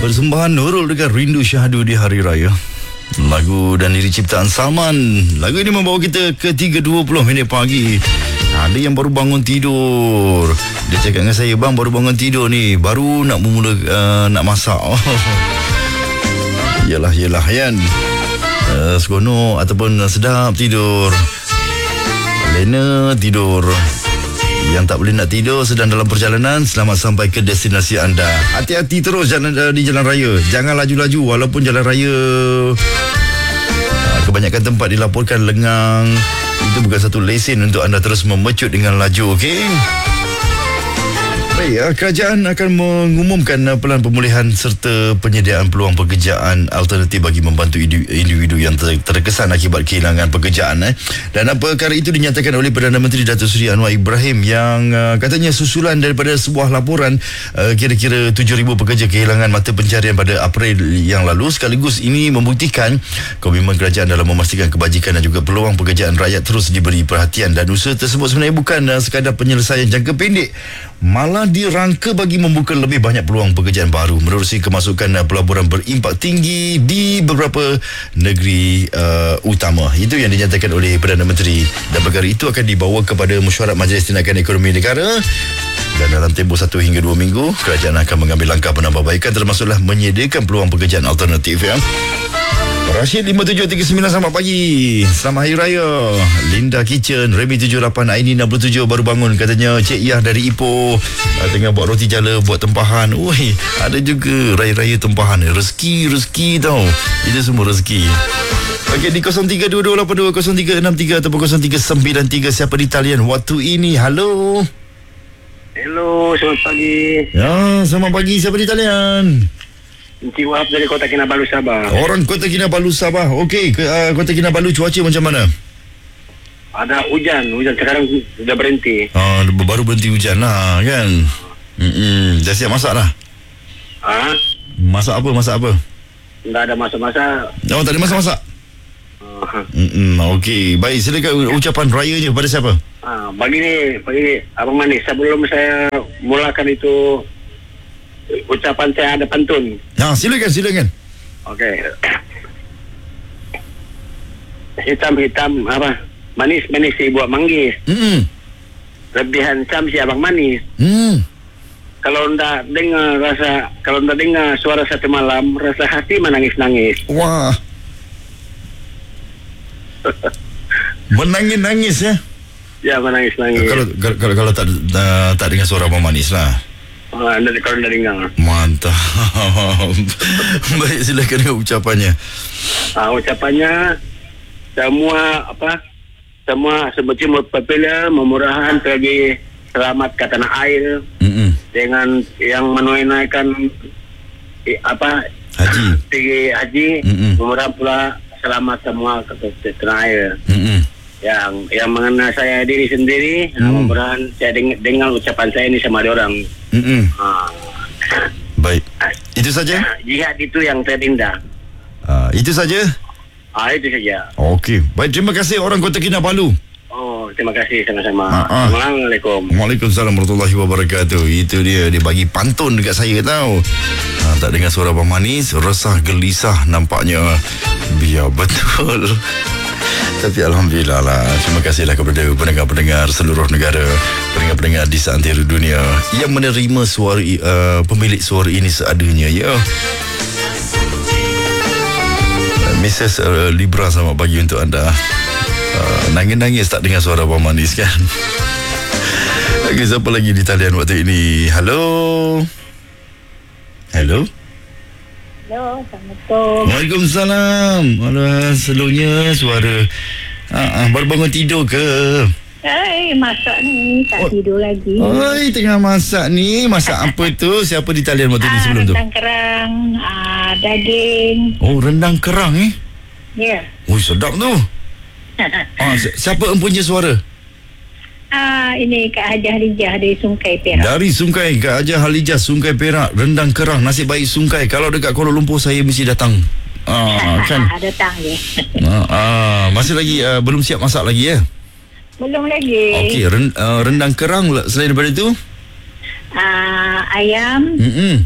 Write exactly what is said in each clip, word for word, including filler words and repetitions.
Persembahan Nurul dengan Rindu Syahdu di Hari Raya. Lagu dan lirik ciptaan Salman. Lagu ini membawa kita ke tiga dua puluh minit pagi. Ada yang baru bangun tidur. Dia cakap dengan saya, bang baru bangun tidur ni, baru nak memula uh, nak masak. Oh. Yalah, yalah kan. Uh, seronok ataupun sedap tidur. Lena tidur. Yang tak boleh nak tidur sedang dalam perjalanan, selamat sampai ke destinasi anda. Hati-hati terus jalan, uh, di jalan raya. Jangan laju-laju walaupun jalan raya uh, kebanyakan tempat dilaporkan lengang. Itu bukan satu lesen untuk anda terus memecut dengan laju, okey? Baik, uh, kerajaan akan mengumumkan uh, pelan pemulihan serta penyediaan peluang pekerjaan alternatif bagi membantu individu yang ter- terkesan akibat kehilangan pekerjaan. Eh. Dan uh, perkara itu dinyatakan oleh Perdana Menteri Datuk Seri Anwar Ibrahim yang uh, katanya susulan daripada sebuah laporan uh, kira-kira tujuh ribu pekerja kehilangan mata pencarian pada April yang lalu. Sekaligus ini membuktikan komitmen kerajaan dalam memastikan kebajikan dan juga peluang pekerjaan rakyat terus diberi perhatian. Dan usaha tersebut sebenarnya bukan uh, sekadar penyelesaian jangka pendek, malah dirangka bagi membuka lebih banyak peluang pekerjaan baru menerusi kemasukan uh, pelaburan berimpak tinggi di beberapa negeri uh, utama. Itu yang dinyatakan oleh Perdana Menteri, dan perkara itu akan dibawa kepada mesyuarat Majlis Tindakan Ekonomi Negara, dan dalam tempoh satu hingga dua minggu kerajaan akan mengambil langkah penambahbaikan termasuklah menyediakan peluang pekerjaan alternatif. Ya. Rashid lima tujuh tiga sembilan, selamat pagi, selamat Hari Raya. Linda Kitchen, Remy tujuh lapan, Aini enam puluh tujuh baru bangun, katanya Cik Yah dari Ipoh uh, tengah buat roti jala, buat tempahan. Ui, ada juga raya-raya tempahan. Rezeki-rezeki tau, itu semua rezeki. Okey, di kosong tiga dua dua lapan dua kosong tiga enam tiga ataupun kosong tiga sembilan tiga. Siapa di talian waktu ini? Halo. Hello, selamat pagi. Ya, selamat pagi. Siapa di talian? Encik Wahab dari Kota Kinabalu, Sabah. Orang Kota Kinabalu, Sabah. Okey, ke, uh, Kota Kinabalu cuaca macam mana? Ada hujan, hujan sekarang sudah berhenti. Ah, baru berhenti hujan lah kan. Hmm, dah siap masak dah? Ah, masak apa? Masak apa? tidak ada masa-masa. Oh, tak ada masak-masak. Uh, Hmm, okey. Baik, silakan ucapan rayanya kepada siapa? ah, bagi ni, bagi Abang Manis, sebelum saya mulakan itu ucapan saya ada pantun. Ha, silakan, silakan. Okey. Hitam-hitam apa? Manis-manis si buat manggis. Hmm. Lebih handsome si Abang Manis. Hmm. Kalau ndak dengar rasa, kalau ndak dengar suara satu malam, rasa hati menangis-nangis. Wah. Menangis-nangis ya. Ya, menangis-nangis. Kalau kalau kalau, kalau tak uh, tak dengar suara Abang Manis lah. Ah, nanti kalau ndak dengar. Mantap. Baik, silakan dengan ucapannya. Ah, ucapannya semua apa? Semua seperti popular, memurahan bagi selamat ke tanah air. Mm-mm. Dengan yang menunaikan eh, apa? Haji. Pergi haji, memurah pula selamat semua ke tanah air. Mm-mm. Yang yang mengenai saya diri sendiri, mm. memurahan saya deng- dengar ucapan saya ini sama orang. Ah. Baik. Itu saja? Jihad itu yang terindah. Ah, itu saja? Ah, itu saja. Okey. Baik, terima kasih orang Kota Kinabalu. Oh, terima kasih sama-sama. Ah, ah. Assalamualaikum. Waalaikumsalam warahmatullahi wabarakatuh. Itu dia, dia bagi pantun dekat saya tahu. Ah, tak dengar suara Abang Manis, resah gelisah nampaknya. Biar betul. Tapi Alhamdulillah lah. Terima kasihlah kepada pendengar-pendengar seluruh negara, pendengar-pendengar di seantero dunia yang menerima suara uh, pemilik suara ini seadanya. Ya. Uh, Missus Uh, Libra, selamat pagi untuk anda. Uh, nangis-nangis tak dengar suara Abang Manis kan? Okey, siapa lagi di talian waktu ini? Halo. Halo. Hello, Assalamualaikum. Waalaikumsalam. Alah, slownya suara. Ah, ah, baru bangun tidur ke? Hai, masak ni. Tak Oh. tidur lagi. Oi, tengah masak ni. Masak apa tu? Siapa di talian waktu ni Ah, sebelum tu? rendang kerang, ah, daging. Oh, rendang kerang eh? Ya. Oh, sedap tu. Ah, si- siapa empunya suara? Ah, ini Kak Hajah Lijah dari Sungai Perak. Dari Sungai, Kak Hajah Halijah, Sungai Perak. Rendang kerang, nasib baik Sungai. Kalau dekat Kuala Lumpur, saya mesti datang. Ah, kan? Datang je. Ah, ah, masih lagi uh, belum siap masak lagi ya? Belum lagi. Okey, ren, uh, rendang kerang selain daripada itu? Ah, ayam, Hmm.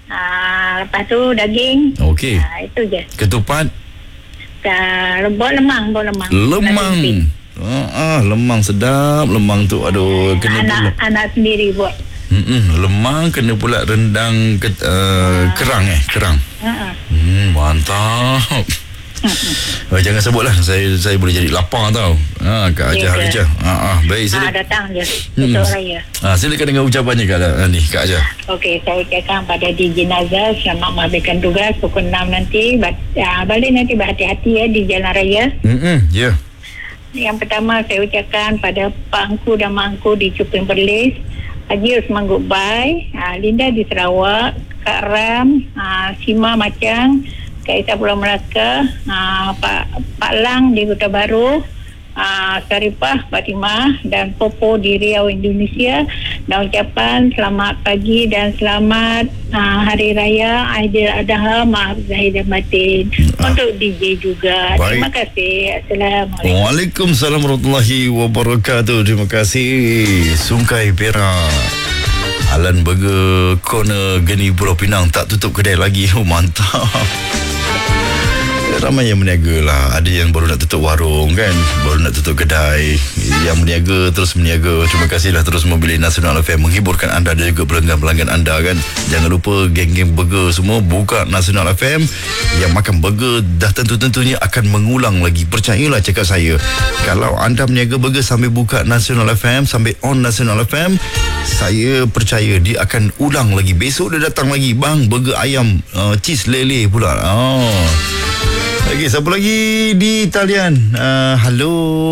Ah, lepas tu daging. Okey. Ah, itu je. Ketupat? Ah, buat lemang, buat lemang. Lemang. Ah, ah, lemang sedap. Lemang tu aduh kena Anak pula. anak sendiri buat. Mm-mm, lemang kena pula rendang ke, uh, kerang eh, kerang. Ha. Hmm, mantap. Oh, jangan sebutlah, saya saya boleh jadi lapar tau. Ha, Kak Ajah Ya, Rijah. Ha, ah, baik sila. Ah, datang je. Hmm. Esok raya. Ha, silakan dengan ucapannya Kak ah, ni Kak Ajah. Okey, saya ucapkan pada D J Nazar selamat menghabiskan tugas pukul enam nanti. Bat, ah, balik nanti berhati-hati ya di jalan raya. Hmm, ya. Yeah. Yang pertama saya ucapkan pada Pak Angku dan Mak Angku di Cuping Perlis, Haji Osman Goodbye, ah, Linda di Sarawak, Kak Ram, ah, Sima Macang, Kak Isa Pulau Melaka, ah, Pak Pak Lang di Kota Baru, ah, Saripah Fatimah dan Popo di Riau Indonesia. Dan ucapan selamat pagi dan selamat ah, Hari Raya Aidiladha, maaf zahir dan batin. Ah. Untuk D J juga. Baik. Terima kasih. Assalamualaikum. Waalaikumsalam warahmatullahi wabarakatuh. Terima kasih. Sungkai Perak. Alan Burger Corner Geni Pulau Pinang tak tutup kedai lagi. Oh, mantap. Ramai yang berniaga lah. Ada yang baru nak tutup warung kan, baru nak tutup kedai. Yang berniaga terus berniaga. Terima kasihlah terus memilih Nasional F M, menghiburkan anda dan juga pelanggan-pelanggan anda kan. Jangan lupa geng-geng burger semua buka Nasional F M. Yang makan burger dah tentu-tentunya akan mengulang lagi. Percayalah cakap saya, kalau anda berniaga burger sambil buka Nasional F M, sambil on Nasional F M, saya percaya dia akan ulang lagi. Besok dia datang lagi, bang, burger ayam uh, cheese lele pula. Oh. Okey, siapa lagi di talian? Uh, halo.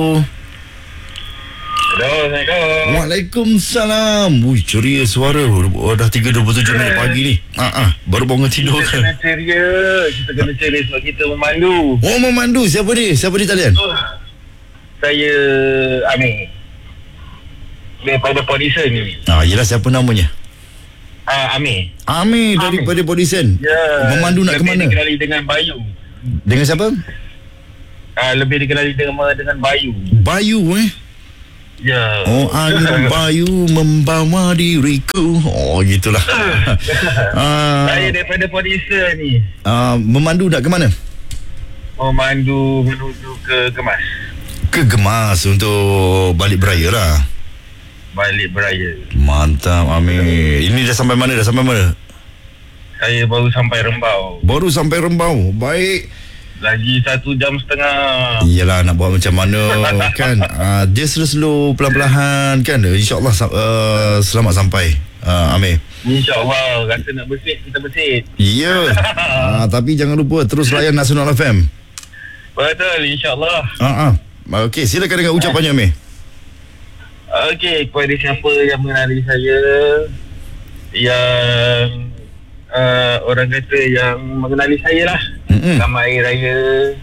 Hello, Assalamualaikum. Waalaikumsalam. Ui, ceria suara. Oh, dah tiga dua puluh tujuh minit pagi ni. Ah, ah, baru bangun tidur Kita kan? kena ceria. Kita kena ceria sebab kita memandu. Oh, memandu. Siapa dia? Siapa di talian? Oh, saya Amir. Daripada Podison ni. Ah, yelah, siapa namanya? Ah, Amir. Amir daripada Podison. Ya. Memandu nak ke lebih mana? dikenali dengan Bayu. Dengan siapa? Ah, lebih dikenali dengan dengan Bayu. Bayu eh. Ya. Oh, angin Bayu membawa diriku. Oh, gitulah. ah, Saya daripada Podison ni. ah, memandu nak ke mana? Memandu menuju ke Kemas. Ke Gemas untuk balik beraya lah. Balik beraya. Mantap, Amir. Ini dah sampai mana? Dah sampai mana? Saya baru sampai Rembau. Baru sampai Rembau. Baik. Lagi satu jam setengah. Iyalah, nak buat macam mana kan. Uh, dia slow-slow, pelan-pelan kan. InsyaAllah uh, selamat sampai, uh, Amir. InsyaAllah. Kata nak bersih, kita bersih. Ya. Yeah. uh, Tapi jangan lupa terus layan Nasional F M. Betul, insyaAllah. uh, uh. Okey, silakan dengan ucapannya, Amir. Okey, kepada siapa yang mengenali saya, yang uh, orang kata yang mengenali saya lah, Mm-mm. selamat Hari Raya.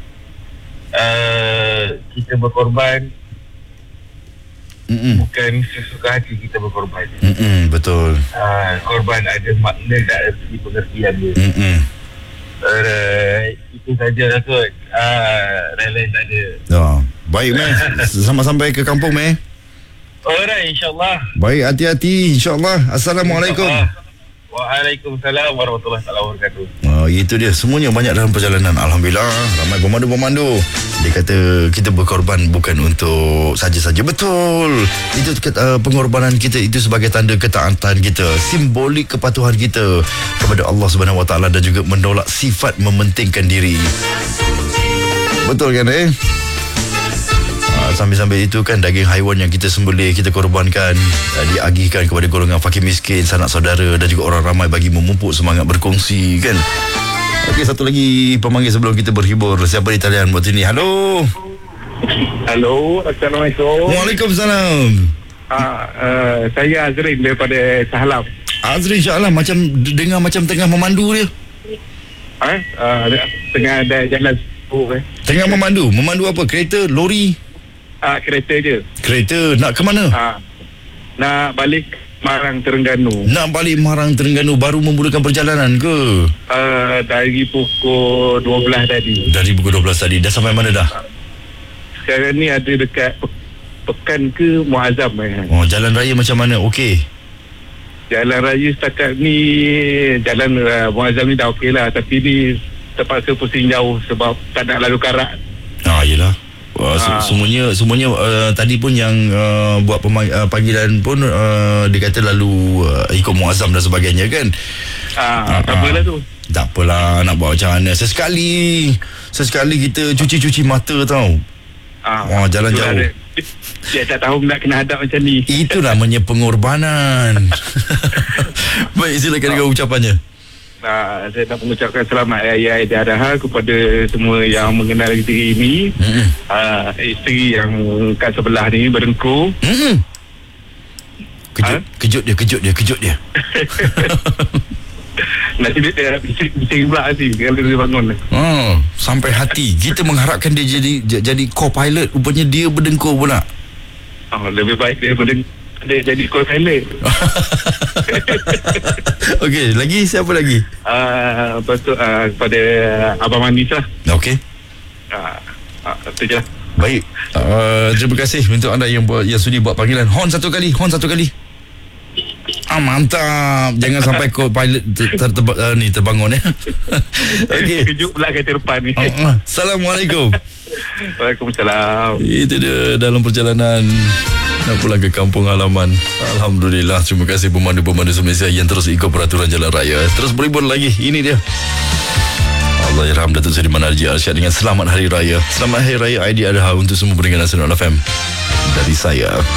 uh, Kita berkorban, Mm-mm. bukan sesuka hati kita berkorban. Mm-mm, betul. uh, Korban ada makna dan arti pengertian dia. Mm-mm. Alright, itu sajalah kot. uh, Lain-lain tak ada. Oh, baik, Meh. Selamat sampai ke kampung, Meh. Alright, insyaAllah. Baik, hati-hati, insyaAllah. Assalamualaikum. Waalaikumsalam warahmatullahi wabarakatuh. Oh, itu dia. Semuanya banyak dalam perjalanan. Alhamdulillah. Ramai pemandu-pemandu. Dia kata kita berkorban bukan untuk saja-saja. Betul. Itu uh, pengorbanan kita itu sebagai tanda ketaatan kita. Simbolik kepatuhan kita kepada Allah Subhanahu Wa Taala dan juga menolak sifat mementingkan diri. Betul kan eh? Sambil-sambil itu kan daging haiwan yang kita sembelih, kita korbankan, uh, diagihkan kepada golongan fakir miskin, sanak saudara dan juga orang ramai bagi memupuk semangat berkongsi kan. Okey, satu lagi pemanggil sebelum kita berhibur. Siapa di talian buat ini? Halo. Halo, Assalamualaikum. Waalaikumsalam. Uh, uh, saya Azrin daripada Sahalam. Azri, insyaAllah macam dengar macam tengah memandu dia. Eh? Uh, tengah ada jalan sepuluh eh. Tengah memandu. Memandu apa? Kereta, lori? Uh, kereta je. Kereta. Nak ke mana? Uh, nak balik Marang Terengganu. Nak balik Marang Terengganu. Baru memulakan perjalanan ke? Uh, dari pukul dua belas tadi. Dari pukul dua belas tadi. Dah sampai mana dah? Sekarang ni ada dekat Pe- Pekan ke Muazzam eh. Oh, jalan raya macam mana? Okey. jalan raya setakat ni, jalan uh, Muazzam ni dah okey lah. Tapi ni terpaksa pusing jauh sebab tak nak lalu karat. Ah, yelah. Uh, Ah. semuanya semuanya uh, tadi pun yang uh, buat pemang, uh, panggilan pun uh, dia kata lalu uh, ikut Muazzam dan sebagainya kan. Ah, tak apalah tu. Tak apalah, nak buat macam mana. Sesekali Sesekali kita cuci-cuci mata tau. Ah, Wah, jalan itulah jauh. dia. Dia tak tahu nak kena hadap macam ni. Itu namanya pengorbanan. Baik, silakan dengan ucapannya. Ah, saya nak mengucapkan selamat Hari Raya Aidiladha kepada semua yang mengenal diri ini. Mm-mm. Ah, isteri yang kat sebelah ni berdengkur. Mm-mm. Kejut, Ha? kejut dia, kejut dia, kejut dia. Nanti dia, dia bising pula nanti kalau dia bangun. Oh, sampai hati. Kita mengharapkan dia jadi j- jadi co-pilot, rupanya dia berdengkur pula. Oh, lebih baik dia berdengkur. Dia jadi co-pilot. Okey, lagi siapa lagi? Ah, lepas tu ah, kepada Abang Manis lah. Okey. Ah, ah, itu je lah. Baik. Uh, terima kasih untuk anda yang buat, yang sudi buat panggilan. Hon satu kali, hon satu kali. Ah, mantap. Jangan sampai co-pilot ter, ter, ter, uh, ni terbangun ya. Okey. Kejut pula kereta depan ni. Uh, uh. Assalamualaikum. Waalaikumsalam. Itu dia dalam perjalanan nak pulang ke kampung halaman. Alhamdulillah, terima kasih pemandu-pemandu semestinya yang terus ikut peraturan jalan raya. Terus berhibur lagi. Ini dia. Allah yarham Datuk Seri Manarji Arsyad dengan selamat hari raya. Selamat hari raya Aidiladha untuk semua pendengar Nasional F M. Dari saya.